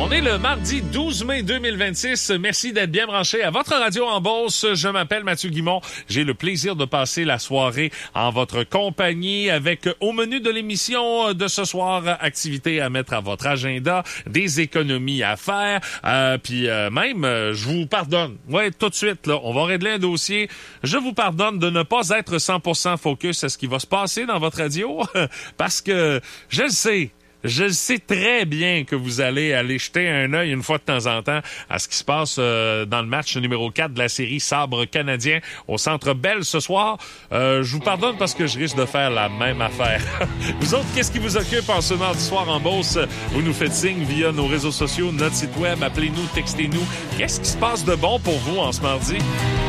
On est le mardi 12 mai 2026. Merci d'être bien branché à votre radio en Beauce. Je m'appelle Mathieu Guimont. J'ai le plaisir de passer la soirée en votre compagnie avec au menu de l'émission de ce soir, activités à mettre à votre agenda, des économies à faire, puis même, je vous pardonne. Ouais, tout de suite, là, on va régler un dossier. Je vous pardonne de ne pas être 100% focus à ce qui va se passer dans votre radio parce que je le sais. Je sais très bien que vous allez aller jeter un œil une fois de temps en temps à ce qui se passe dans le match numéro 4 de la série Sabre canadien au Centre Bell ce soir. Je vous pardonne parce que je risque de faire la même affaire. Vous autres, qu'est-ce qui vous occupe en ce mardi soir en Beauce? Vous nous faites signe via nos réseaux sociaux, notre site web, appelez-nous, textez-nous. Qu'est-ce qui se passe de bon pour vous en ce mardi?